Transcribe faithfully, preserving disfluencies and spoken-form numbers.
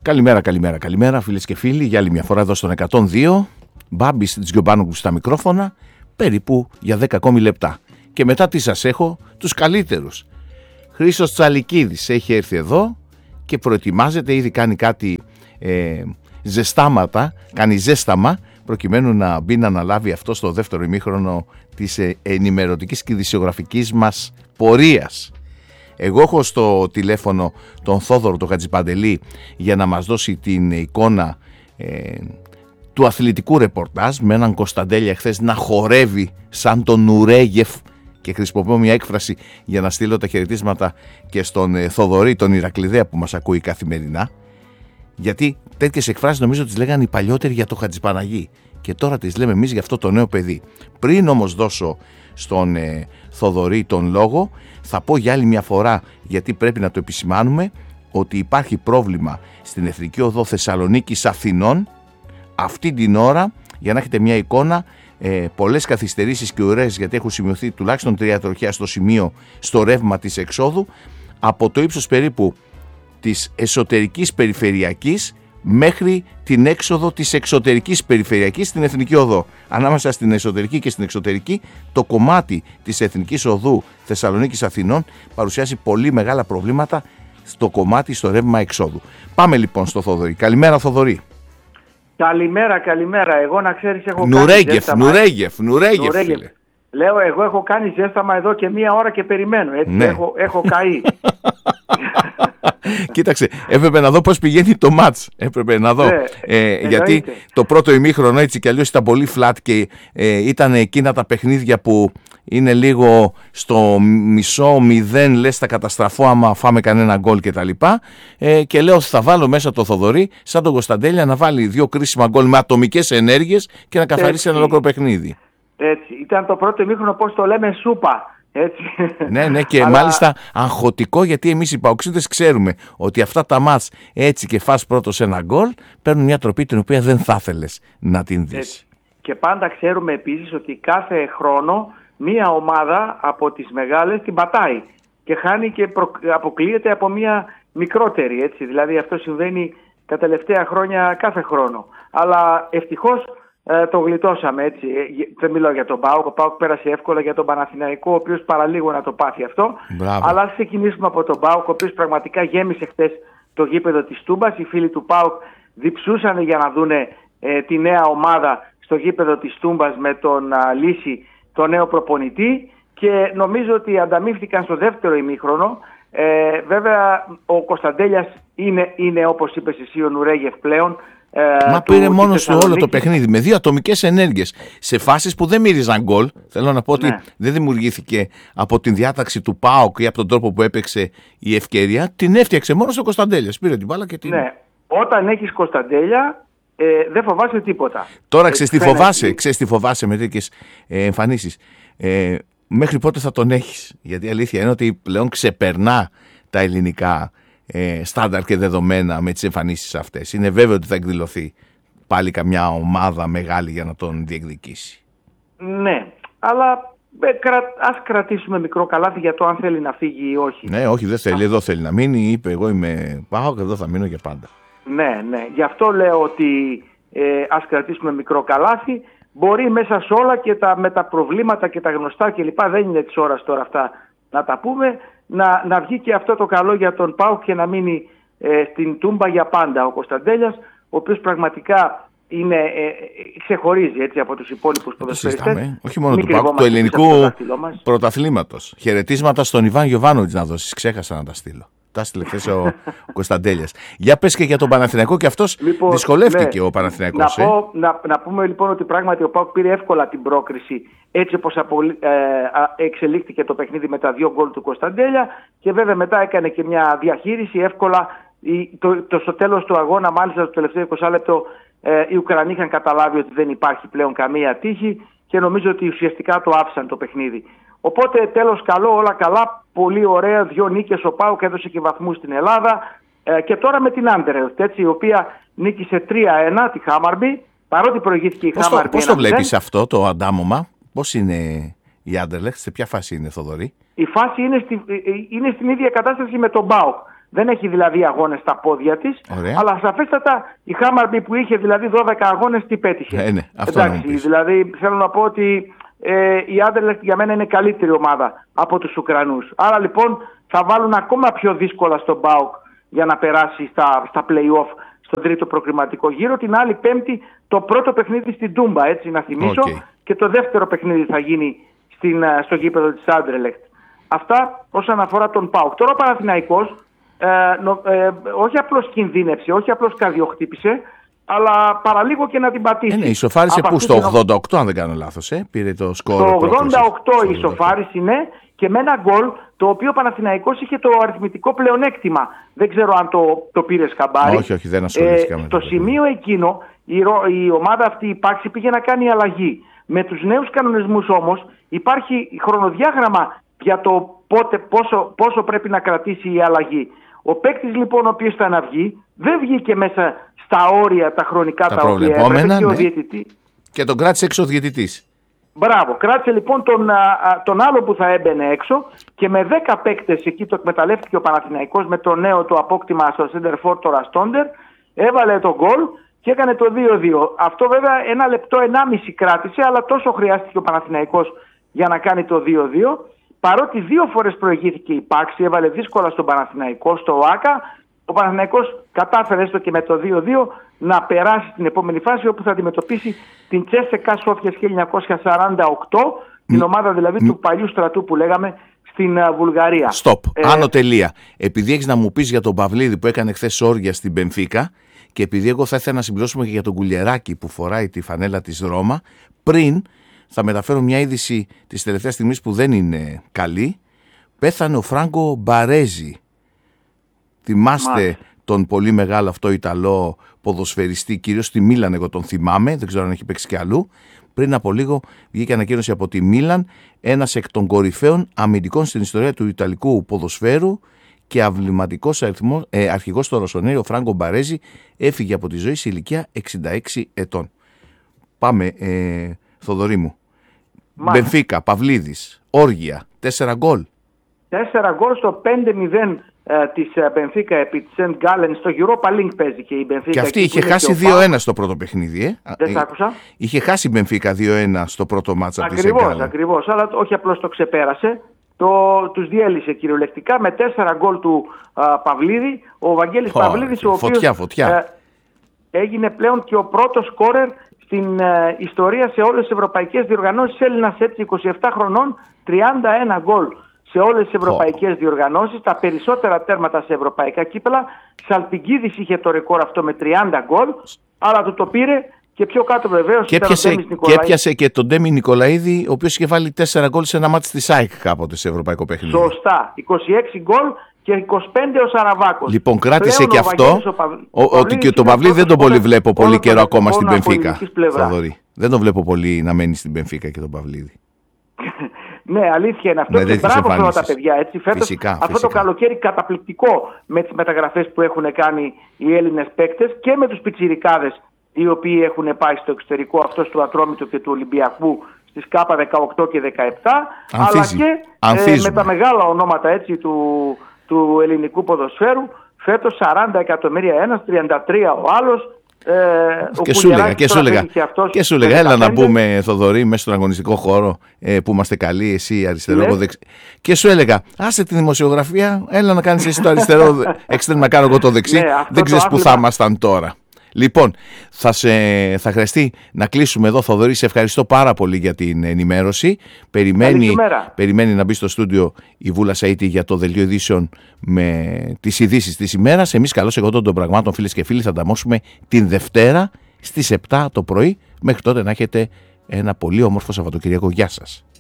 Καλημέρα, καλημέρα, καλημέρα φίλες και φίλοι. Για άλλη μια φορά εδώ στον εκατόν δύο. Μπάμπης Τζιομπάνογλου στα μικρόφωνα, περίπου για δέκα ακόμη λεπτά. Και μετά τι σας έχω, τους καλύτερους. Χρήστος Τσαλικίδης έχει έρθει εδώ και προετοιμάζεται, ήδη κάνει κάτι ε, ζεστάματα, κάνει ζέσταμα, προκειμένου να μπει να αναλάβει αυτό στο δεύτερο ημίχρονο της ε, ενημερωτικής και ειδησιογραφικής μας πορείας. Εγώ έχω στο τηλέφωνο τον Θόδωρο τον Χατζηπαντελή για να μας δώσει την εικόνα ε, του αθλητικού ρεπορτάζ, με έναν Κωνσταντέλια χθες να χορεύει σαν τον Νουρέγεφ, και χρησιμοποιώ μια έκφραση για να στείλω τα χαιρετίσματα και στον ε, Θοδωρή τον Ηρακλειδέα που μας ακούει καθημερινά, γιατί τέτοιες εκφράσεις νομίζω τις λέγανε οι παλιότεροι για το Χατζηπαναγί και τώρα τις λέμε εμείς για αυτό το νέο παιδί. Πριν όμως δώσω στον ε, Θοδωρή τον λόγο, θα πω για άλλη μια φορά, γιατί πρέπει να το επισημάνουμε, ότι υπάρχει πρόβλημα στην Εθνική Οδό Θεσσαλονίκης Αθηνών αυτή την ώρα, για να έχετε μια εικόνα, ε, πολλές καθυστερήσεις και ουρές, γιατί έχουν σημειωθεί τουλάχιστον τρία τροχιά στο σημείο, στο ρεύμα της εξόδου, από το ύψος περίπου της εσωτερικής περιφερειακής μέχρι την έξοδο της εξωτερικής περιφερειακής στην Εθνική Οδό. Ανάμεσα στην εσωτερική και στην εξωτερική, το κομμάτι της Εθνικής Οδού Θεσσαλονίκης Αθηνών παρουσιάζει πολύ μεγάλα προβλήματα στο κομμάτι, στο ρεύμα εξόδου. Πάμε λοιπόν στο Θοδωρή. Καλημέρα, Θοδωρή. Καλημέρα, καλημέρα. Εγώ να ξέρεις έχω Νουρέγεφ, κάνει ζέσταμα. Νουρέγεφ, Νουρέγεφ, φίλε. Λέω, εγώ έχω κάνει ζέσταμα εδώ και μία ώρα και περιμένω. Έτσι, ναι. έχω, έχω καεί. Κοίταξε, έπρεπε να δω πώς πηγαίνει το μάτς. Έπρεπε να δω. Ναι, ε, γιατί το πρώτο ημίχρονο έτσι κι αλλιώς ήταν πολύ flat και ε, ήταν εκείνα τα παιχνίδια που είναι λίγο στο μισό μηδέν, λες θα καταστραφώ άμα φάμε κανένα γκολ κτλ. Ε, και λέω θα βάλω μέσα το Θοδωρή, σαν τον Κωνσταντέλια, να βάλει δύο κρίσιμα γκολ με ατομικές ενέργειες και να καθαρίσει ένα ολόκληρο παιχνίδι. Έτσι, ήταν το πρώτο ημίχρονο, πώς το λέμε, σούπα. Έτσι. Ναι, ναι, και Αλλά... μάλιστα αγχωτικό, γιατί εμείς οι παοξίδες ξέρουμε ότι αυτά τα μάτς έτσι και φας πρώτος ένα γκολ παίρνουν μια τροπή την οποία δεν θα ήθελες να την δεις. Έτσι. Και πάντα ξέρουμε επίσης ότι κάθε χρόνο μία ομάδα από τις μεγάλες την πατάει και χάνει και προ... αποκλείεται από μία μικρότερη. Έτσι. Δηλαδή αυτό συμβαίνει τα τελευταία χρόνια κάθε χρόνο. Αλλά ευτυχώς Ε, το γλιτώσαμε, έτσι. Δεν μιλάω για τον ΠΑΟΚ. Ο ΠΑΟΚ πέρασε εύκολα για τον Παναθηναϊκό, ο οποίος παραλίγο να το πάθει αυτό. Μπράβο. Αλλά ας ξεκινήσουμε από τον ΠΑΟΚ, ο οποίος πραγματικά γέμισε χτες το γήπεδο της Τούμπας. Οι φίλοι του ΠΑΟΚ διψούσαν για να δούνε ε, τη νέα ομάδα στο γήπεδο της Τούμπας με τον α, Λύση, τον νέο προπονητή, και νομίζω ότι ανταμείφθηκαν στο δεύτερο ημίχρονο. Ε, βέβαια ο Κωνσταντέλιας είναι, είναι όπως είπες εσύ, ο Νουρέγεφ πλέον. Μα πήρε μόνο του όλο το παιχνίδι με δύο ατομικές ενέργειες σε φάσεις που δεν μύριζαν γκολ. Θέλω να πω ότι ναι. δεν δημιουργήθηκε από την διάταξη του ΠΑΟΚ ή από τον τρόπο που έπαιξε η ευκαιρία. Την έφτιαξε μόνο ο Κωνσταντέλιας. Πήρε την μπάλα και την. Ναι, όταν έχεις Κωνσταντέλια ε, δεν φοβάσαι τίποτα. Τώρα ξέρεις τι φοβάσαι, ξέρεις τι φοβάσαι με τέτοιες ε, εμφανίσεις. Ε, μέχρι πότε θα τον έχεις? Γιατί η αλήθεια είναι ότι πλέον ξεπερνά τα ελληνικά Ε, στάνταρ και δεδομένα με τις εμφανίσεις αυτές. Είναι βέβαιο ότι θα εκδηλωθεί πάλι καμιά ομάδα μεγάλη για να τον διεκδικήσει. Ναι, αλλά ε, κρα, ας κρατήσουμε μικρό καλάθι για το αν θέλει να φύγει ή όχι. Ναι, όχι, δεν θέλει, εδώ θέλει να μείνει. Είπε εγώ είμαι πάω και εδώ θα μείνω για πάντα. Ναι, ναι, γι' αυτό λέω ότι ε, ας κρατήσουμε μικρό καλάθι. Μπορεί μέσα σε όλα και τα, με τα προβλήματα και τα γνωστά κλπ, δεν είναι της ώρας τώρα αυτά να τα πούμε, να, να βγει και αυτό το καλό για τον ΠΑΟΚ και να μείνει ε, στην Τούμπα για πάντα ο Κωνσταντέλιας, ο οποίος πραγματικά είναι, ε, ξεχωρίζει έτσι από τους υπόλοιπους ποδοσφαιριστές. Όχι μόνο του ΠΑΟΚ, του ελληνικού πρωταθλήματος. Χαιρετίσματα στον Ιβάν Γιοβάνοβιτς να δώσεις, ξέχασα να τα στείλω. Τα στείλε χθες ο, ο Κωνσταντέλιας. Για πες και για τον Παναθηναϊκό, και αυτός λοιπόν, δυσκολεύτηκε ναι, ο Παναθηναϊκός. Να, ε. πω, να, να πούμε λοιπόν ότι πράγματι ο ΠΑΟΚ πήρε εύκολα την πρόκριση, έτσι όπως απο, ε, εξελίχθηκε το παιχνίδι με τα δύο γκολ του Κωνσταντέλια, και βέβαια μετά έκανε και μια διαχείριση εύκολα. Το, το, στο τέλος του αγώνα, μάλιστα στο τελευταίο είκοσι λεπτό, ε, οι Ουκρανοί είχαν καταλάβει ότι δεν υπάρχει πλέον καμία τύχη και νομίζω ότι ουσιαστικά το άφησαν το παιχνίδι. Οπότε τέλος καλό, όλα καλά, πολύ ωραία, δύο νίκες ο ΠΑΟΚ, έδωσε και βαθμούς στην Ελλάδα, ε, και τώρα με την Άντερλεχτ, έτσι, η οποία νίκησε τρία ένα τη Χάμαρμπι, παρότι προηγήθηκε η Χάμαρμπι. Πώς το βλέπεις αυτό το αντάμωμα, πώς είναι η Άντερλεχτ, σε ποια φάση είναι, Θοδωρή? Η φάση είναι, στη, είναι στην ίδια κατάσταση με τον ΠΑΟΚ. Δεν έχει δηλαδή αγώνες στα πόδια της. Ωραία. Αλλά σαφέστατα η Χάμαρμπι που είχε δηλαδή δώδεκα αγώνες, τι πέτυχε. Ε, ναι, αυτό Εντάξει, δηλαδή θέλω να πω ότι ε, η Άντερλεχτ για μένα είναι καλύτερη ομάδα από τους Ουκρανούς. Άρα λοιπόν θα βάλουν ακόμα πιο δύσκολα στον ΠΑΟΚ για να περάσει στα, στα play-off στον τρίτο προκριματικό γύρο. Την άλλη Πέμπτη το πρώτο παιχνίδι στην Τούμπα, έτσι να θυμίσω, okay. και το δεύτερο παιχνίδι θα γίνει στην, στο γήπεδο της Άντερλεχτ. Αυτά όσον αφορά τον ΠΑΟΚ. Τώρα ο Παναθηναϊκός ε, ε, όχι απλώς κινδύνευσε, όχι απλώς καρδιοχτύπησε, αλλά παραλίγο και να την πατήσει. Ε, ναι, ισοφάρισε που στο ογδόντα οκτώ, αν δεν κάνω λάθος, ε, πήρε το σκορ. Στο ογδόντα οκτώ ισοφάρισε, ναι, και με ένα γκολ το οποίο ο Παναθηναϊκός είχε το αριθμητικό πλεονέκτημα. Δεν ξέρω αν το, το πήρες χαμπάρι. Όχι, όχι, δεν ασχολήθηκα. Ε, στο σημείο εκείνο η, η ομάδα αυτή η Πάξη πήγε να κάνει αλλαγή. Με τους νέους κανονισμούς όμως υπάρχει χρονοδιάγραμμα για το πότε, πόσο, πόσο πρέπει να κρατήσει η αλλαγή. Ο παίκτης λοιπόν ο οποίος ήταν να βγει δεν βγήκε μέσα στα όρια τα χρονικά τα, τα οποία έπρεπε και ο ναι. διαιτητή. Και τον κράτησε έξω ο διαιτητής. Μπράβο, κράτησε λοιπόν τον, τον άλλο που θα έμπαινε έξω και με δέκα παίκτες εκεί το εκμεταλλεύτηκε ο Παναθηναϊκός με το νέο το απόκτημα στο center for το Ραστόντερ, έβαλε το γκολ και έκανε το δύο δύο. Αυτό βέβαια ένα λεπτό ενάμιση κράτησε, αλλά τόσο χρειάστηκε ο Παναθηναϊκός για να κάνει το δύο δύο. Παρότι δύο φορές προηγήθηκε η Πάξη, έβαλε δύσκολα στον Παναθηναϊκό, στο ΆΚΑ, ο Παναθηναϊκός κατάφερε έστω και με το δύο δύο να περάσει στην επόμενη φάση, όπου θα αντιμετωπίσει την Τσέσσεκα Σόφιας χίλια εννιακόσια σαράντα οκτώ, την ομάδα δηλαδή του παλιού στρατού που λέγαμε στην uh, Βουλγαρία. Στοπ, ε... άνω τελεία. Επειδή έχεις να μου πεις για τον Παυλίδη που έκανε χθες όργια στην Μπενφίκα, και επειδή εγώ θα ήθελα να συμπληρώσουμε και για τον Κουλιεράκη που φοράει τη φανέλα της Ρώμα, πριν θα μεταφέρω μια είδηση της τελευταίας στιγμής που δεν είναι καλή. Πέθανε ο Φράγκο Μπαρέζι. Θυμάστε Μάλιστα. τον πολύ μεγάλο αυτό Ιταλό ποδοσφαιριστή, κυρίως στη Μίλαν εγώ τον θυμάμαι, δεν ξέρω αν έχει παίξει και αλλού. Πριν από λίγο βγήκε ανακοίνωση από τη Μίλαν, ένας εκ των κορυφαίων αμυντικών στην ιστορία του Ιταλικού ποδοσφαίρου και αυληματικός ε, αρχηγός στο Ροσονέρι, ο Φράγκο Μπαρέζι, έφυγε από τη ζωή σε ηλικία εξήντα έξι ετών. Πάμε, ε, Θοδωρή μου. Μπενφίκα, Παυλίδης, όργια, τέσσερα γκολ. Τέσσερα γκολ στο πέντε μηδέν ε, της Μπενφίκα επί της Σεντ Γκάλεν, στο Europa League παίζει και η Μπενφίκα. Και αυτή είχε χάσει δύο ένα στο πρώτο παιχνίδι, ε. Δεν σ' άκουσα. Είχε χάσει η Μπενφίκα δύο ένα στο πρώτο μάτσα από τη Σεντ Γκάλεν. Ακριβώς, αλλά όχι απλώς το ξεπέρασε. Το, τους διέλυσε κυριολεκτικά με τέσσερα γκολ του α, Παυλίδη. Ο Βαγγέλης oh, Παυλίδης, ο οποίος φωτιά, φωτιά. Ε, έγινε πλέον και ο πρώτος σκόρερ στην ε, ιστορία σε όλες τις ευρωπαϊκές διοργανώσεις. Έλληνας έτσι είκοσι επτά χρονών, τριάντα ένα γκολ σε όλες τις ευρωπαϊκές oh. διοργανώσεις, τα περισσότερα τέρματα σε ευρωπαϊκά κύπελα. Σαλπιγκίδης είχε το ρεκόρ αυτό με τριάντα γκολ, αλλά του το πήρε. Και πιο κάτω βεβαίως και, και έπιασε και τον Ντέμι Νικολαίδη, ο οποίος είχε βάλει τέσσερα γκολ σε ένα μάτι της ΑΕΚ κάποτε σε ευρωπαϊκό παιχνίδι. Σωστά. είκοσι έξι γκολ και είκοσι πέντε ο Σαραβάκος. Λοιπόν, κράτησε πλέον και αυτό. Ότι και τον Παυλίδη δεν τον πολύ βλέπω πολύ καιρό ακόμα στην Μπενφίκα. Δεν τον βλέπω πολύ να μένει στην Μπενφίκα και τον Παυλίδη. Ναι, αλήθεια είναι αυτό. Και μπράβο σε όλα τα παιδιά. Έτσι, φέτος, φυσικά, αυτό φυσικά. Το καλοκαίρι καταπληκτικό με τις μεταγραφές που έχουν κάνει οι Έλληνες παίκτες και με τους πιτσιρικάδες οι οποίοι έχουν πάει στο εξωτερικό, αυτός του Ατρόμητου και του Ολυμπιακού στις ΚΑΠΑ δεκαοκτώ και δεκαεπτά, Ανθίζει. αλλά και ε, με τα μεγάλα ονόματα έτσι, του, του ελληνικού ποδοσφαίρου. Φέτος σαράντα εκατομμύρια ένας, τριάντα τρία ο άλλος. Ε, και, σου έλεγα, και, σου έλεγα, και, και σου έλεγα, έλα να πούμε, Θοδωρή, μέσα στον αγωνιστικό χώρο ε, που είμαστε καλοί, εσύ αριστερό, εγώ δεξί. Και σου έλεγα, άσε τη δημοσιογραφία, έλα να κάνεις εσύ το αριστερό, εξτρέμ να κάνω εγώ το δεξί. Ναι, δεν ξέρεις που θα ήμασταν τώρα. Λοιπόν, θα, σε, θα χρειαστεί να κλείσουμε εδώ, Θοδωρή. Σε ευχαριστώ πάρα πολύ για την ενημέρωση. Περιμένει, περιμένει να μπει στο στούντιο η Βούλα Σαΐτη για το δελτίο ειδήσεων με τις ειδήσεις της ημέρας. Εμείς, καλώς εγώ των πραγμάτων, φίλες και φίλοι, θα τα μόσουμε την Δευτέρα στις επτά το πρωί. Μέχρι τότε να έχετε ένα πολύ όμορφο Σαββατοκυριακό. Γεια σας.